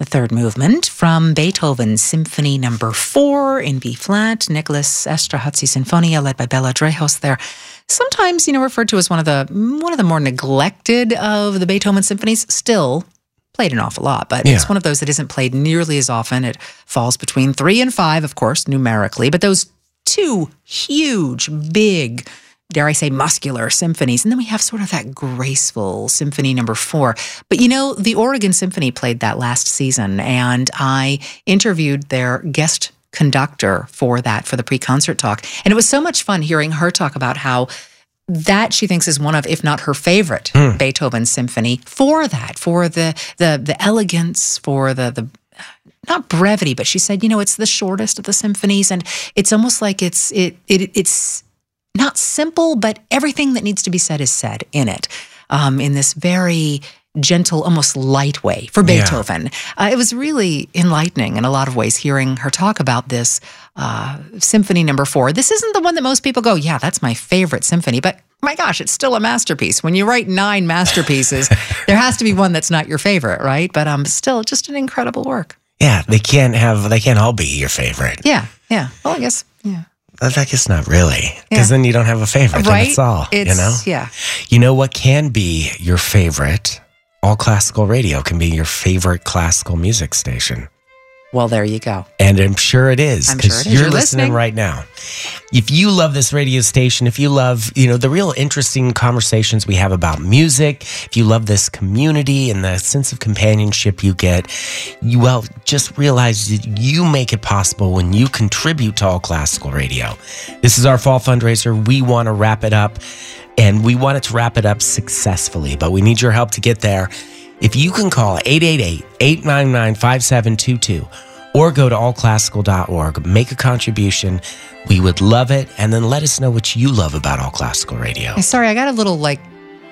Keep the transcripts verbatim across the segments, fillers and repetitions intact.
third movement from Beethoven's Symphony Number Four in B flat, Nicholas Esterhazy Sinfonia, led by Bela Drejos there. Sometimes, you know, referred to as one of the one of the more neglected of the Beethoven symphonies. Still played an awful lot, but yeah. It's one of those that isn't played nearly as often. It falls between three and five, of course, numerically. But those two huge, big, dare I say, muscular symphonies. And then we have sort of that graceful Symphony Number Four. But, you know, the Oregon Symphony played that last season, and I interviewed their guest conductor for that, for the pre-concert talk. And it was so much fun hearing her talk about how that she thinks is one of, if not her favorite, mm. Beethoven symphony for that, for the the the elegance, for the the not brevity, but she said, you know, it's the shortest of the symphonies, and it's almost like it's it it it's not simple, but everything that needs to be said is said in it, um, in this very gentle, almost light way for Beethoven. Yeah. Uh, it was really enlightening in a lot of ways hearing her talk about this uh, Symphony Number Four. This isn't the one that most people go, yeah, that's my favorite symphony, but my gosh, it's still a masterpiece. When you write nine masterpieces, there has to be one that's not your favorite, right? But um, still, just an incredible work. Yeah, they can't have, they can't all be your favorite. Yeah, yeah. Well, I guess, yeah. I guess not really, because yeah. then you don't have a favorite, right? That's all, it's, you know? Yeah. You know what can be your favorite? All Classical Radio can be your favorite classical music station. Well, there you go. And I'm sure it is, because sure you're, you're listening. listening right now. If you love this radio station, if you love, you know, the real interesting conversations we have about music, if you love this community and the sense of companionship you get, you, well, just realize that you make it possible when you contribute to All Classical Radio. This is our fall fundraiser. We want to wrap it up, and we wanted to wrap it up successfully, but we need your help to get there. If you can call eight eight eight, eight nine nine, five seven two two or go to all classical dot org, make a contribution. We would love it. And then let us know what you love about All Classical Radio. Hey, sorry, I got a little like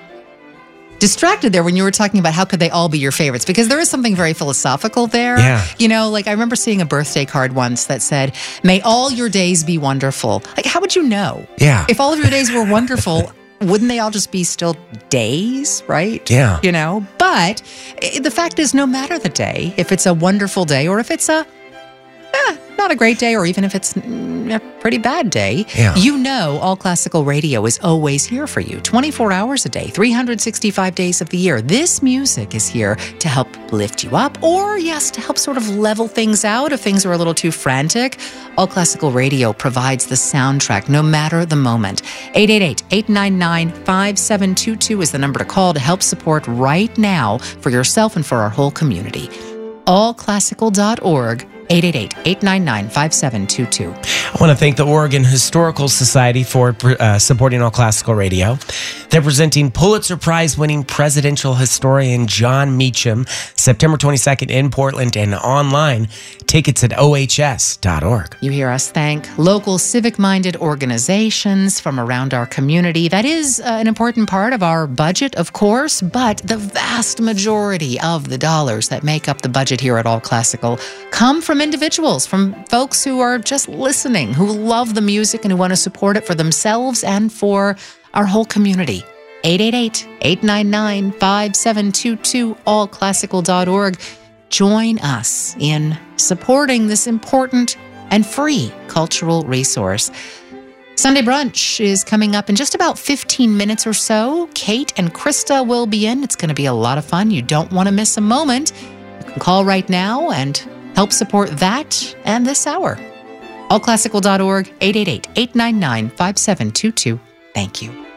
distracted there when you were talking about how could they all be your favorites, because there is something very philosophical there. Yeah. You know, like I remember seeing a birthday card once that said, may all your days be wonderful. Like, how would you know? Yeah. If all of your days were wonderful, wouldn't they all just be still days, right? Yeah. You know, but the fact is, no matter the day, if it's a wonderful day or if it's a eh, not a great day, or even if it's a pretty bad day, yeah. you know All Classical Radio is always here for you, twenty-four hours a day, three hundred sixty-five days of the year. This music is here to help lift you up, or yes, to help sort of level things out if things are a little too frantic. All Classical Radio provides the soundtrack no matter the moment. eight eight eight, eight nine nine, five seven two two is the number to call to help support right now for yourself and for our whole community. all classical dot org, eight eight eight, eight nine nine, five seven two two. I want to thank the Oregon Historical Society for uh, supporting All Classical Radio. They're presenting Pulitzer Prize-winning presidential historian John Meacham, September twenty-second in Portland, and online. Tickets at O H S dot org. You hear us thank local civic-minded organizations from around our community. That is uh, an important part of our budget, of course, but the vast majority of the dollars that make up the budget here at All Classical come from individuals, from folks who are just listening, who love the music and who want to support it for themselves and for our whole community. eight eight eight, eight nine nine, five seven two two, all classical dot org. Join us in supporting this important and free cultural resource. Sunday Brunch is coming up in just about fifteen minutes or so. Kate and Krista will be in. It's going to be a lot of fun. You don't want to miss a moment. You can call right now and help support that and this hour. all classical dot org, eight eight eight, eight nine nine, five seven two two. Thank you.